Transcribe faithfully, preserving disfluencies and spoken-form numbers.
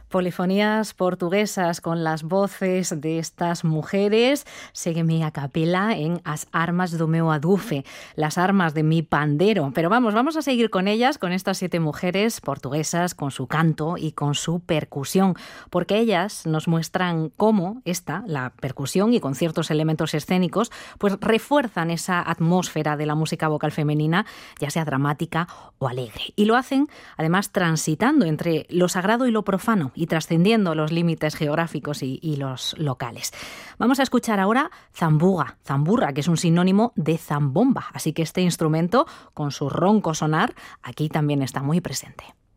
Polifonías portuguesas con las voces de estas mujeres. Ségueme a capela en As armas do meu adufe, las armas de mi pandero. Pero vamos, vamos a seguir con ellas, con estas siete mujeres portuguesas, con su canto y con su percusión, porque ellas nos muestran cómo esta, la percusión y con ciertos elementos escénicos, pues refuerzan esa atmósfera de la música vocal femenina, ya sea dramática o alegre. Y lo hacen, además, transitando entre lo sagrado y lo profano, y trascendiendo los límites geográficos y, y los locales. Vamos a escuchar ahora zambuga, zamburra, que es un sinónimo de zambomba. Así que este instrumento, con su ronco sonar, aquí también está muy presente.